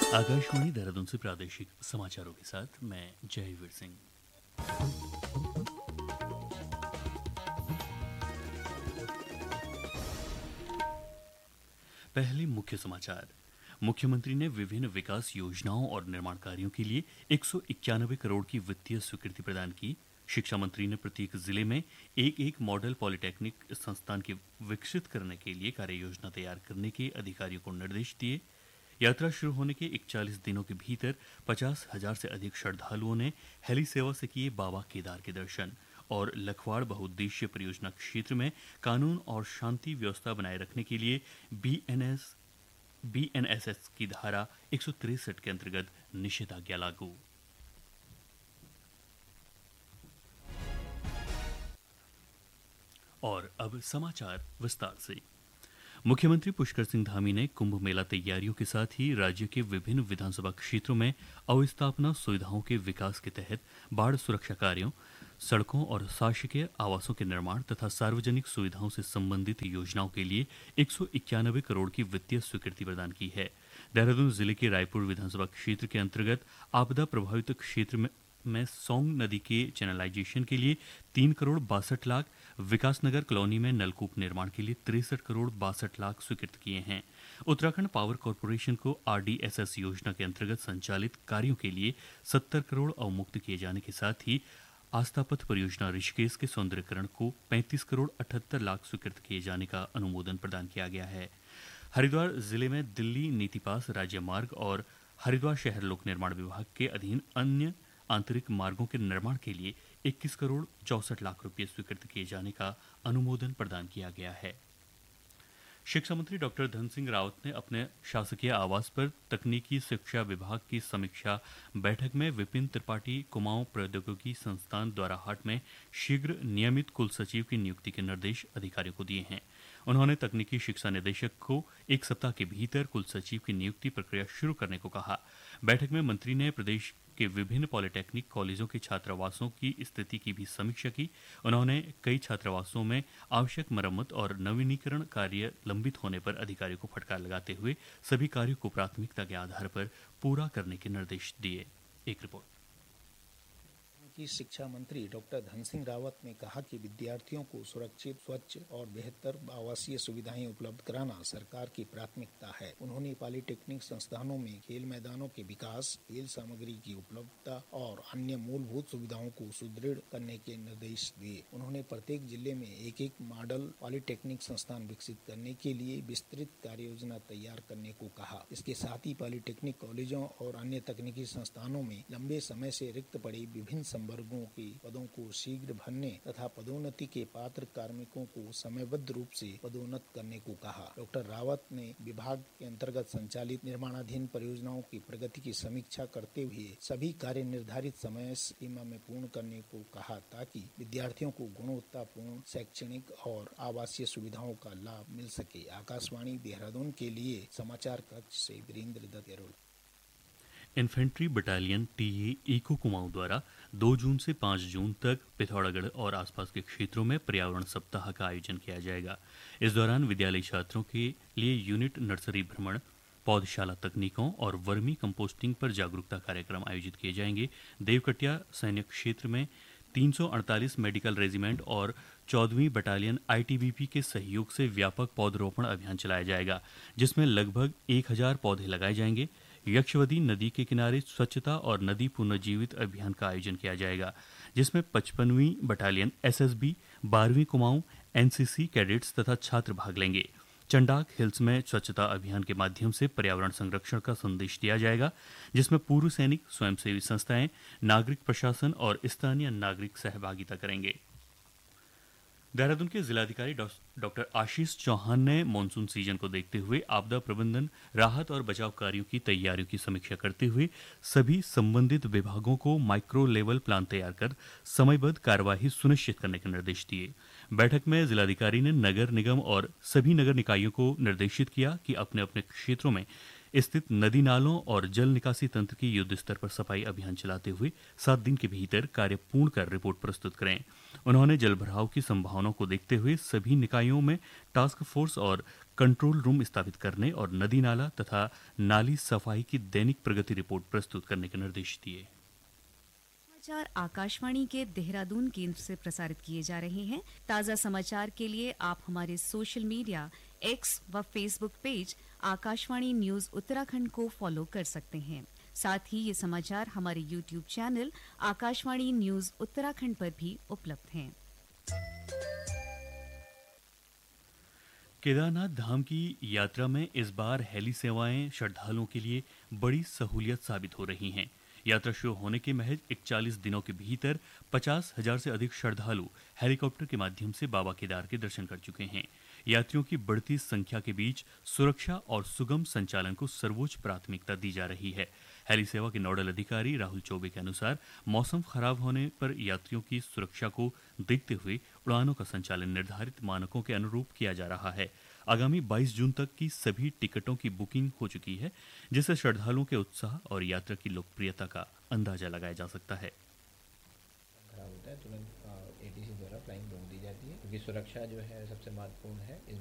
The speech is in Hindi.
आकाशवाणी देहरादून से प्रादेशिक समाचारों के साथ मैं जयवीर सिंह। पहले मुख्य समाचार। मुख्यमंत्री ने विभिन्न विकास योजनाओं और निर्माण कार्यों के लिए 191 करोड़ की वित्तीय स्वीकृति प्रदान की। शिक्षा मंत्री ने प्रत्येक जिले में एक मॉडल पॉलिटेक्निक संस्थान के विकसित करने के लिए कार्य योजना तैयार करने के अधिकारियों को निर्देश दिए। यात्रा शुरू होने के 41 दिनों के भीतर 50,000 से अधिक श्रद्धालुओं ने हेली सेवा से किए बाबा केदार के दर्शन। और लखवाड़ बहुउद्देशीय परियोजना क्षेत्र में कानून और शांति व्यवस्था बनाए रखने के लिए बीएनएसएस की धारा 163 के अंतर्गत निषेधाज्ञा लागू। और अब समाचार विस्तार से। मुख्यमंत्री पुष्कर सिंह धामी ने कुंभ मेला तैयारियों के साथ ही राज्य के विभिन्न विधानसभा क्षेत्रों में अवस्थापना सुविधाओं के विकास के तहत बाढ़ सुरक्षा कार्यों, सड़कों और शासकीय आवासों के निर्माण तथा सार्वजनिक सुविधाओं से संबंधित योजनाओं के लिए 191 करोड़ की वित्तीय स्वीकृति प्रदान की है। देहरादून जिले के रायपुर विधानसभा क्षेत्र के अंतर्गत आपदा प्रभावित क्षेत्र में सौंग नदी के चैनलाइजेशन के लिए 3 करोड़ 62 लाख, विकासनगर कॉलोनी में नलकूप निर्माण के लिए 63 करोड़ 62 लाख स्वीकृत किए हैं। उत्तराखंड पावर कॉरपोरेशन को आरडीएसएस योजना के अंतर्गत संचालित कार्यों के लिए 70 करोड़ अवमुक्त किए जाने के साथ ही आस्थापथ परियोजना ऋषिकेश के सौंदर्यकरण को 35 करोड़ 78 लाख स्वीकृत किए जाने का अनुमोदन प्रदान किया गया है। हरिद्वार जिले में दिल्ली नीतिपास राज्य मार्ग और हरिद्वार शहर लोक निर्माण विभाग के अधीन अन्य आंतरिक मार्गों के निर्माण के लिए 21 करोड़ 64 लाख रुपये स्वीकृत किए जाने का अनुमोदन प्रदान किया गया है। शिक्षा मंत्री डॉक्टर धन सिंह रावत ने अपने शासकीय आवास पर तकनीकी शिक्षा विभाग की समीक्षा बैठक में विपिन त्रिपाठी कुमाऊं प्रौद्योगिकी संस्थान द्वाराहाट में शीघ्र नियमित कुल सचिव की नियुक्ति के निर्देश अधिकारियों को दिए हैं। उन्होंने तकनीकी शिक्षा निदेशक को 1 सप्ताह के भीतर कुल सचिव की नियुक्ति प्रक्रिया शुरू करने को कहा। बैठक में मंत्री ने प्रदेश के विभिन्न पॉलिटेक्निक कॉलेजों के छात्रावासों की स्थिति की भी समीक्षा की। उन्होंने कई छात्रावासों में आवश्यक मरम्मत और नवीनीकरण कार्य लंबित होने पर अधिकारियों को फटकार लगाते हुए सभी कार्यों को प्राथमिकता के आधार पर पूरा करने के निर्देश दिए। एक रिपोर्ट। की शिक्षा मंत्री डॉक्टर धन सिंह रावत ने कहा कि विद्यार्थियों को सुरक्षित, स्वच्छ और बेहतर आवासीय सुविधाएं उपलब्ध कराना सरकार की प्राथमिकता है। उन्होंने पॉलिटेक्निक संस्थानों में खेल मैदानों के विकास, खेल सामग्री की उपलब्धता और अन्य मूलभूत सुविधाओं को सुदृढ़ करने के निर्देश दिए। उन्होंने प्रत्येक जिले में एक मॉडल पॉलिटेक्निक संस्थान विकसित करने के लिए विस्तृत कार्य योजना तैयार करने को कहा। इसके साथ ही पॉलिटेक्निक कॉलेजों और अन्य तकनीकी संस्थानों में लंबे समय से रिक्त पड़े विभिन्न वर्गों के पदों को शीघ्र भरने तथा पदोन्नति के पात्र कार्मिकों को समयबद्ध रूप से पदोन्नत करने को कहा। डॉक्टर रावत ने विभाग के अंतर्गत संचालित निर्माणाधीन परियोजनाओं की प्रगति की समीक्षा करते हुए सभी कार्य निर्धारित समय सीमा में पूर्ण करने को कहा ताकि विद्यार्थियों को गुणवत्तापूर्ण शैक्षणिक और आवासीय सुविधाओं का लाभ मिल सके। आकाशवाणी देहरादून के लिए समाचार कक्ष से Virendra Dutt. Infantry battalion TA eco Kumaon द्वारा 2 जून से 5 जून तक पिथौरागढ़ और आसपास के क्षेत्रों में पर्यावरण सप्ताह का आयोजन किया जाएगा। इस दौरान विद्यालयी छात्रों के लिए यूनिट नर्सरी भ्रमण, पौधशाला तकनीकों और वर्मी कंपोस्टिंग पर जागरूकता कार्यक्रम आयोजित किए जाएंगे। देवकटिया सैन्य क्षेत्र में 348 मेडिकल रेजिमेंट और 14वीं बटालियन आईटीबीपी के सहयोग से व्यापक पौधरोपण अभियान चलाया जाएगा, जिसमें लगभग 1000 पौधे लगाए जाएंगे। यक्षवती नदी के किनारे स्वच्छता और नदी पुनर्जीवित अभियान का आयोजन किया जाएगा, जिसमें 55वीं बटालियन एसएसबी, 12वीं कुमाऊं एनसीसी कैडेट्स तथा छात्र भाग लेंगे। चंडाक हिल्स में स्वच्छता अभियान के माध्यम से पर्यावरण संरक्षण का संदेश दिया जाएगा, जिसमें पूर्व सैनिक, स्वयंसेवी संस्थाएं, नागरिक प्रशासन और स्थानीय नागरिक सहभागिता करेंगे। देहरादून के जिलाधिकारी डॉक्टर आशीष चौहान ने मानसून सीजन को देखते हुए आपदा प्रबंधन, राहत और बचाव कार्यों की तैयारियों की समीक्षा करते हुए सभी संबंधित विभागों को माइक्रो लेवल प्लान तैयार कर समयबद्ध कार्यवाही सुनिश्चित करने के निर्देश दिए। बैठक में जिलाधिकारी ने नगर निगम और सभी नगर निकायों को निर्देशित किया कि अपने अपने क्षेत्रों में स्थित नदी नालों और जल निकासी तंत्र की युद्ध स्तर पर सफाई अभियान चलाते हुए 7 दिन के भीतर कार्य पूर्ण कर रिपोर्ट प्रस्तुत करें। उन्होंने जलभराव की संभावनाओं को देखते हुए सभी निकायों में टास्क फोर्स और कंट्रोल रूम स्थापित करने और नदी नाला तथा नाली सफाई की दैनिक प्रगति रिपोर्ट प्रस्तुत करने के निर्देश दिए। समाचार आकाशवाणी के देहरादून केंद्र से प्रसारित किए जा रहे हैं। ताज़ा समाचार के लिए आप हमारे सोशल मीडिया एक्स व Facebook page Akashvani news Uttarakhand को फॉलो कर सकते हैं। साथ ही ये समाचार हमारे YouTube channel Akashvani news Uttarakhand पर भी उपलब्ध हैं। केदारनाथ धाम की यात्रा में इस बार हेली सेवाएं श्रद्धालुओं के लिए बड़ी सहूलियत साबित हो रही हैं। यात्रा शुरू होने के महज 41 दिनों के भीतर 50,000 से अधिक श्रद्धालु हेलीकॉप्टर के माध्यम से बाबा केदार के दर्शन कर चुके हैं। यात्रियों की बढ़ती संख्या के बीच सुरक्षा और सुगम संचालन को सर्वोच्च प्राथमिकता दी जा रही है। हेली सेवा के नोडल अधिकारी राहुल चौबे के अनुसार मौसम खराब होने पर यात्रियों की सुरक्षा को देखते हुए उड़ानों का संचालन निर्धारित मानकों के अनुरूप किया जा रहा है। आगामी 22 जून तक की सभी टिकटों की बुकिंग हो चुकी है, जिससे श्रद्धालुओं के उत्साह और यात्रा की लोकप्रियता का अंदाजा लगाया जा सकता है। खराब होता है तुरंत एटीसी द्वारा फ्लाइंग रोक दी जाती है, क्योंकि सुरक्षा जो है सबसे महत्वपूर्ण है।